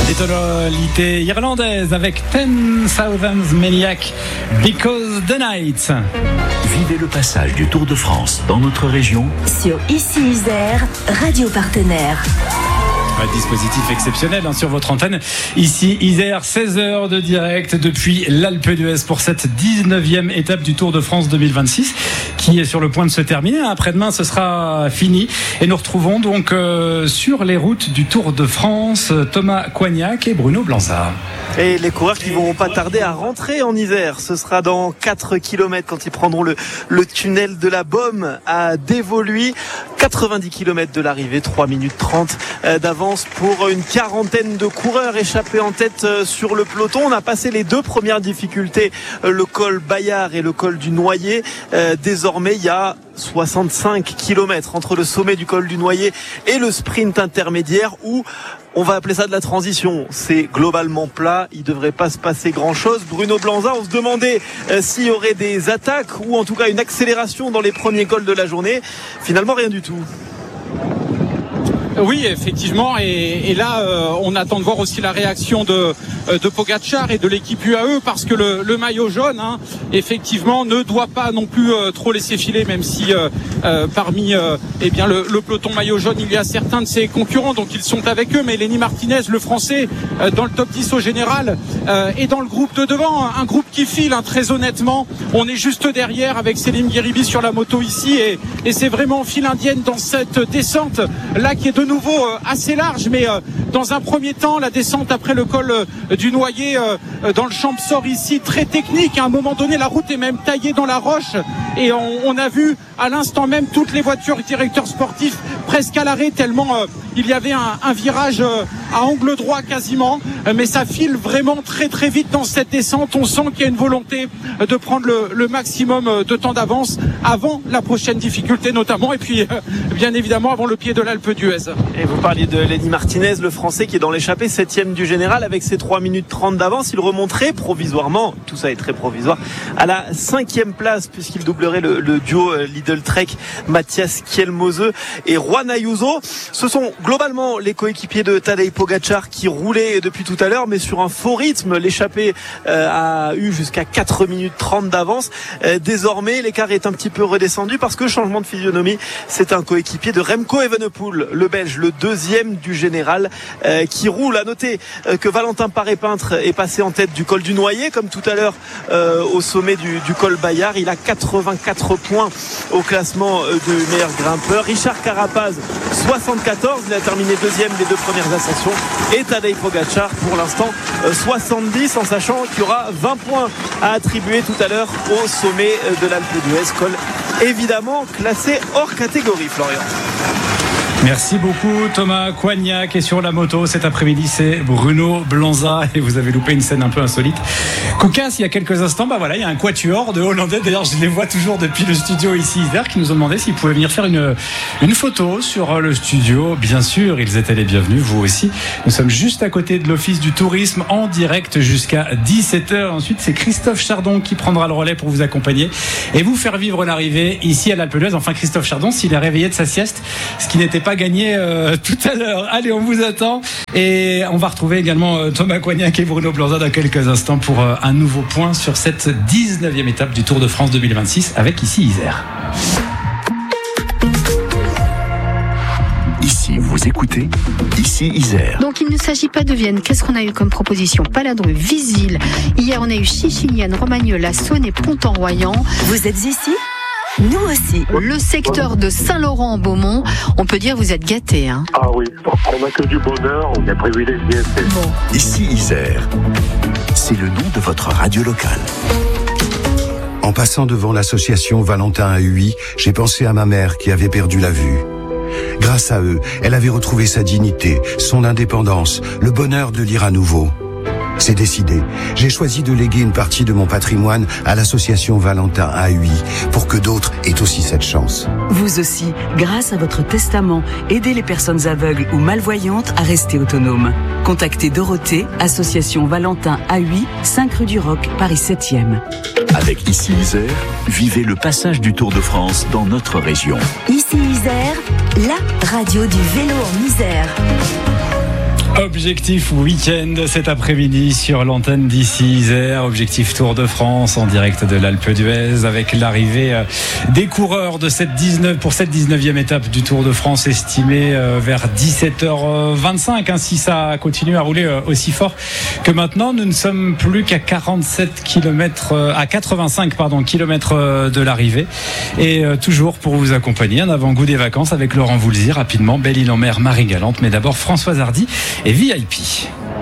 Les tonalités irlandaises avec 10,000 Maniac, Because the Night. Vivez le passage du Tour de France dans notre région sur Ici Isère, radio partenaire. Un dispositif exceptionnel sur votre antenne. Ici Isère, 16 heures de direct depuis l'Alpe d'Huez pour cette 19e étape du Tour de France 2026 qui est sur le point de se terminer. Après-demain, ce sera fini et nous retrouvons donc sur les routes du Tour de France Thomas Coignac et Bruno Blansart. Et les coureurs qui vont pas tarder à rentrer en Isère, ce sera dans 4 km quand ils prendront le tunnel de la Baume à Dévoluy. 90 km de l'arrivée, 3 minutes 30 d'avance pour une quarantaine de coureurs échappés en tête sur le peloton. On a passé les deux premières difficultés, le col Bayard et le col du Noyer. Désormais, il y a 65 km entre le sommet du col du Noyer et le sprint intermédiaire où on va appeler ça de la transition. C'est globalement plat, il ne devrait pas se passer grand-chose. Bruno Blansart, on se demandait s'il y aurait des attaques ou en tout cas une accélération dans les premiers cols de la journée. Finalement, rien du tout. Oui, effectivement, et là on attend de voir aussi la réaction de Pogačar et de l'équipe UAE parce que le maillot jaune, effectivement, ne doit pas non plus trop laisser filer, même si parmi le peloton maillot jaune, il y a certains de ses concurrents, donc ils sont avec eux, mais Lenny Martinez, le français, dans le top 10 au général, est dans le groupe de devant, un groupe qui file, très honnêtement. On est juste derrière avec Selim Gheribi sur la moto ici, et c'est vraiment file indienne dans cette descente là qui est de nouveau assez large, mais dans un premier temps la descente après le col du Noyer dans le Champsor ici, très technique. À un moment donné, la route est même taillée dans la roche et on a vu à l'instant même toutes les voitures directeurs sportifs presque à l'arrêt tellement il y avait un virage à angle droit quasiment, mais ça file vraiment très très vite dans cette descente. On sent qu'il y a une volonté de prendre le maximum de temps d'avance avant la prochaine difficulté notamment, et puis bien évidemment avant le pied de l'Alpe d'Huez. Et vous parliez de Lenny Martinez, le français qui est dans l'échappée, 7e du général avec ses 3 minutes 30 d'avance. Il remonterait provisoirement, tout ça est très provisoire, à la 5e place puisqu'il doublerait le duo Lidl Trek, Mathias Kielmose et Juan Ayuso. Ce sont globalement les coéquipiers de Tadej Pogačar qui roulaient depuis tout à l'heure, mais sur un faux rythme. L'échappée a eu jusqu'à 4 minutes 30 d'avance. Désormais, l'écart est un petit peu redescendu parce que changement de physionomie, c'est un coéquipier de Remco Evenepoel, le Belge, le 2e du général, qui roule. À noter que Valentin Paré-Peintre est passé en tête du col du Noyer, comme tout à l'heure au sommet du col Bayard. Il a 84 points au classement de meilleur grimpeur. Richard Carapaz, 74, il a terminé 2e des 2 premières ascensions. Et Tadej Pogačar, pour l'instant, 70, en sachant qu'il y aura 20 points à attribuer tout à l'heure au sommet de l'Alpe d'Huez, col évidemment classé hors catégorie, Florian. Merci beaucoup Thomas Coignac, et sur la moto cet après-midi c'est Bruno Blansart, et vous avez loupé une scène un peu insolite. Cocasse, il y a quelques instants, il y a un quatuor de Hollandais, d'ailleurs je les vois toujours depuis le studio ici Isère, qui nous ont demandé s'ils pouvaient venir faire une photo sur le studio. Bien sûr, ils étaient les bienvenus, vous aussi. Nous sommes juste à côté de l'Office du Tourisme en direct jusqu'à 17h. Ensuite c'est Christophe Chardon qui prendra le relais pour vous accompagner et vous faire vivre l'arrivée ici à l'Alpe d'Huez. Enfin Christophe Chardon, s'il est réveillé de sa sieste, ce qui n'était pas gagné tout à l'heure. Allez, on vous attend, et on va retrouver également Thomas Coignac et Bruno Blansart dans quelques instants pour un nouveau point sur cette 19e étape du Tour de France 2026 avec ici Isère. Ici, vous écoutez Ici Isère. Donc il ne s'agit pas de Vienne. Qu'est-ce qu'on a eu comme proposition? Paladru, Visil. Hier on a eu Chichilienne, Romagnola, Saône et Pont-en-Royan. Vous êtes ici? Nous aussi. Le secteur de Saint-Laurent-en-Beaumont, on peut dire vous êtes gâtés. Ah oui, on n'a que du bonheur, on est privilégiés. Bon. Ici Isère, c'est le nom de votre radio locale. En passant devant l'association Valentin à Huy, j'ai pensé à ma mère qui avait perdu la vue. Grâce à eux, elle avait retrouvé sa dignité, son indépendance, le bonheur de lire à nouveau. C'est décidé. J'ai choisi de léguer une partie de mon patrimoine à l'association Valentin à Huy pour que d'autres aient aussi cette chance. Vous aussi, grâce à votre testament, aidez les personnes aveugles ou malvoyantes à rester autonomes. Contactez Dorothée, association Valentin à Huy, 5 rue du Roc, Paris 7e. Avec Ici Isère, vivez le passage du Tour de France dans notre région. Ici Isère, la radio du vélo en Isère. Objectif week-end cet après-midi sur l'antenne d'ici Isère. Objectif Tour de France en direct de l'Alpe d'Huez avec l'arrivée des coureurs de cette 19e étape du Tour de France estimée vers 17h25. Si ça continue à rouler aussi fort que maintenant, nous ne sommes plus qu'à 85 km de l'arrivée. Et toujours pour vous accompagner, un avant-goût des vacances avec Laurent Voulzy. Rapidement, Belle-Île-en-Mer, Marie-Galante. Mais d'abord, Françoise Hardy et VIP.